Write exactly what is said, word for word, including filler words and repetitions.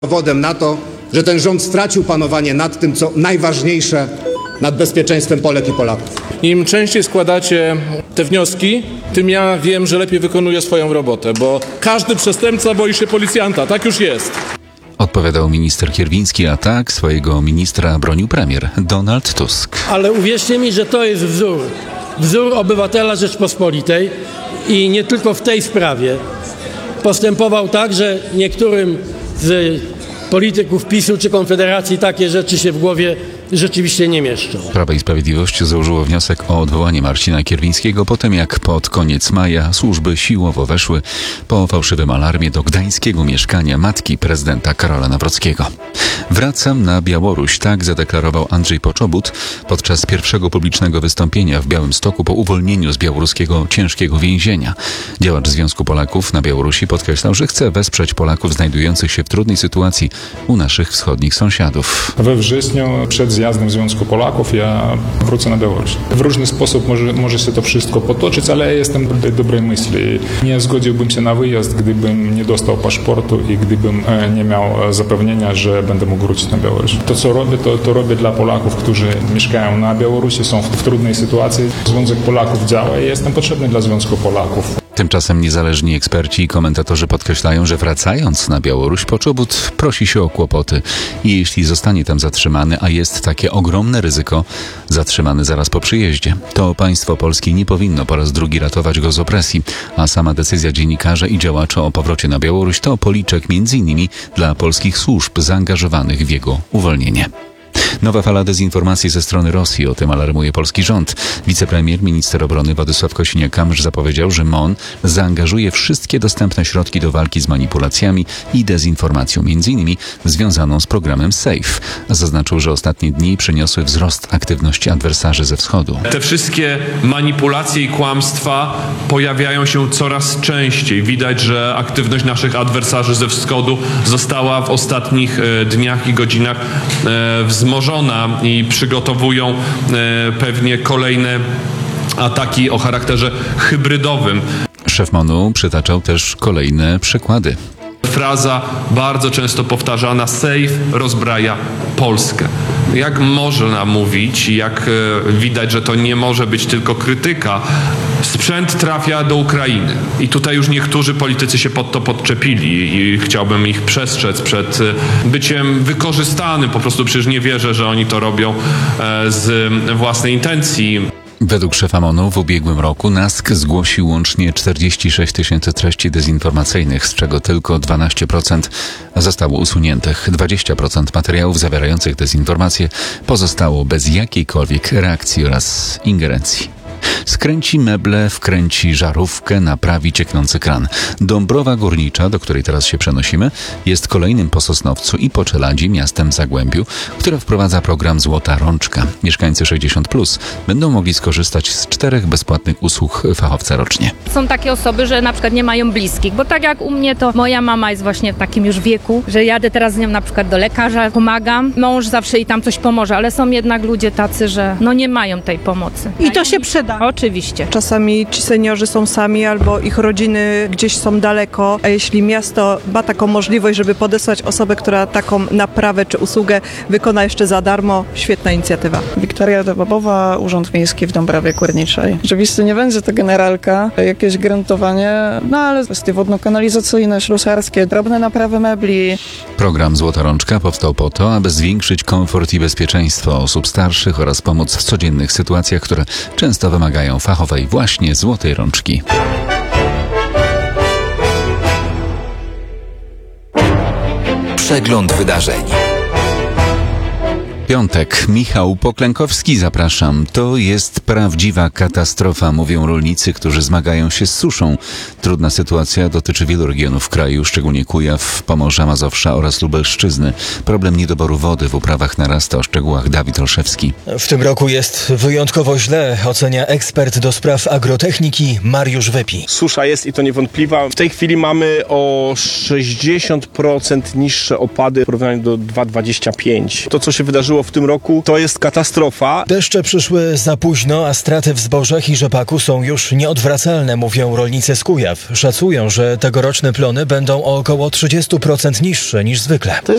Dowodem na to, że ten rząd stracił panowanie nad tym, co najważniejsze, nad bezpieczeństwem Polek i Polaków. Im częściej składacie te wnioski, tym ja wiem, że lepiej wykonuję swoją robotę, bo każdy przestępca boi się policjanta, tak już jest. Odpowiadał minister Kierwiński, a tak swojego ministra bronił premier Donald Tusk. Ale uwierzcie mi, że to jest wzór. Wzór obywatela Rzeczpospolitej i nie tylko w tej sprawie. Postępował tak, że niektórym z polityków PiSu czy Konfederacji takie rzeczy się w głowie rzeczywiście nie mieszczą. Prawo i Sprawiedliwość złożyło wniosek o odwołanie Marcina Kierwińskiego po tym, jak pod koniec maja służby siłowo weszły po fałszywym alarmie do gdańskiego mieszkania matki prezydenta Karola Nawrockiego. Wracam na Białoruś, tak zadeklarował Andrzej Poczobut podczas pierwszego publicznego wystąpienia w Białymstoku po uwolnieniu z białoruskiego ciężkiego więzienia. Działacz Związku Polaków na Białorusi podkreślał, że chce wesprzeć Polaków znajdujących się w trudnej sytuacji u naszych wschodnich sąsiadów. We wrześniu przed zjazdem Związku Polaków ja wrócę na Białoruś. W różny sposób może, może się to wszystko potoczyć, ale ja jestem dobrej, dobrej myśli. Nie zgodziłbym się na wyjazd, gdybym nie dostał paszportu i gdybym nie miał zapewnienia, że będę mógł wrócić na Białoruś. To, co robię, to, to robię dla Polaków, którzy mieszkają na Białorusi, są w, w trudnej sytuacji. Związek Polaków działa i jestem potrzebny dla Związku Polaków. Tymczasem niezależni eksperci i komentatorzy podkreślają, że wracając na Białoruś, Poczobut prosi się o kłopoty i jeśli zostanie tam zatrzymany, a jest takie ogromne ryzyko, zatrzymany zaraz po przyjeździe, to państwo polskie nie powinno po raz drugi ratować go z opresji, a sama decyzja dziennikarzy i działaczy o powrocie na Białoruś to policzek między innymi dla polskich służb zaangażowanych w jego uwolnienie. Nowa fala dezinformacji ze strony Rosji, o tym alarmuje polski rząd. Wicepremier, minister obrony Władysław Kosiniak-Kamysz zapowiedział, że M O N zaangażuje wszystkie dostępne środki do walki z manipulacjami i dezinformacją, między innymi związaną z programem SAFE. Zaznaczył, że ostatnie dni przyniosły wzrost aktywności adwersarzy ze wschodu. Te wszystkie manipulacje i kłamstwa pojawiają się coraz częściej. Widać, że aktywność naszych adwersarzy ze wschodu została w ostatnich dniach i godzinach wzmożona i przygotowują e, pewnie kolejne ataki o charakterze hybrydowym. Szef M O N-u przytaczał też kolejne przykłady. Fraza bardzo często powtarzana: SAFE rozbraja Polskę. Jak można mówić, jak e, widać, że to nie może być tylko krytyka, sprzęt trafia do Ukrainy. I tutaj już niektórzy politycy się pod to podczepili i chciałbym ich przestrzec przed byciem wykorzystanym. Po prostu przecież nie wierzę, że oni to robią e, z własnej intencji. Według szefa M O N-u w ubiegłym roku NASK zgłosił łącznie czterdzieści sześć tysięcy treści dezinformacyjnych, z czego tylko dwanaście procent zostało usuniętych. dwadzieścia procent materiałów zawierających dezinformacje pozostało bez jakiejkolwiek reakcji oraz ingerencji. Skręci meble, wkręci żarówkę, naprawi cieknący kran. Dąbrowa Górnicza, do której teraz się przenosimy, jest kolejnym po Sosnowcu i po Czeladzi miastem Zagłębiu, które wprowadza program Złota Rączka. Mieszkańcy sześćdziesiąt plus będą mogli skorzystać z czterech bezpłatnych usług fachowca rocznie. Są takie osoby, że na przykład nie mają bliskich, bo tak jak u mnie, to moja mama jest właśnie w takim już wieku, że jadę teraz z nią na przykład do lekarza, pomagam. Mąż zawsze jej tam coś pomoże, ale są jednak ludzie tacy, że no nie mają tej pomocy. I to się przyda. Oczywiście. Czasami ci seniorzy są sami albo ich rodziny gdzieś są daleko, a jeśli miasto ma taką możliwość, żeby podesłać osobę, która taką naprawę czy usługę wykona jeszcze za darmo, świetna inicjatywa. Wiktoria Dobobowa, Urząd Miejski w Dąbrowie Górniczej. Oczywiście nie będzie to generalka, jakieś gruntowanie, no ale kwestie wodno-kanalizacyjne, ślusarskie, drobne naprawy mebli. Program Złota Rączka powstał po to, aby zwiększyć komfort i bezpieczeństwo osób starszych oraz pomóc w codziennych sytuacjach, które często wymagają fachowej właśnie złotej rączki. Przegląd wydarzeń. Piątek. Michał Poklękowski, zapraszam. To jest prawdziwa katastrofa, mówią rolnicy, którzy zmagają się z suszą. Trudna sytuacja dotyczy wielu regionów kraju, szczególnie Kujaw, Pomorza, Mazowsza oraz Lubelszczyzny. Problem niedoboru wody w uprawach narasta. O szczegółach Dawid Olszewski. W tym roku jest wyjątkowo źle, ocenia ekspert do spraw agrotechniki Mariusz Wepi. Susza jest i to niewątpliwa. W tej chwili mamy o sześćdziesiąt procent niższe opady w porównaniu do dwa tysiące dwudziestego piątego. To, co się wydarzyło w tym roku, to jest katastrofa. Deszcze przyszły za późno, a straty w zbożach i rzepaku są już nieodwracalne, mówią rolnicy z Kujaw. Szacują, że tegoroczne plony będą o około trzydzieści procent niższe niż zwykle.